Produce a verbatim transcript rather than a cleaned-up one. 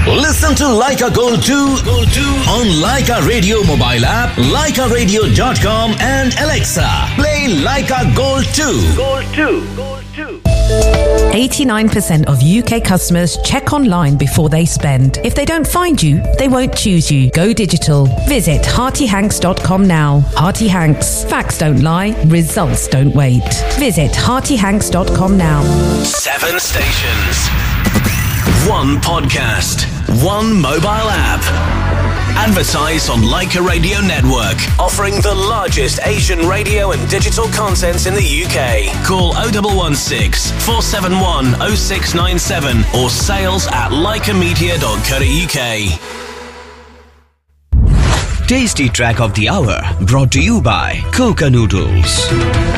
Listen to Leica Gold two on Leica Radio mobile app, leica radio dot com and Alexa. Play Leica Gold two. Gold two. Gold two. eighty-nine percent of U K customers check online before they spend. If they don't find you, they won't choose you. Go digital. Visit hearty hanks dot com now. Hearty Hanks. Facts don't lie. Results don't wait. Visit hearty hanks dot com now. Seven stations. One podcast. One mobile app. Advertise on Leica Radio Network, offering the largest Asian radio and digital content in the U K. Call oh one one six, four seven one, oh six nine seven or sales at leica media dot co dot U K. Tasty Track of the Hour, brought to you by Coca Noodles.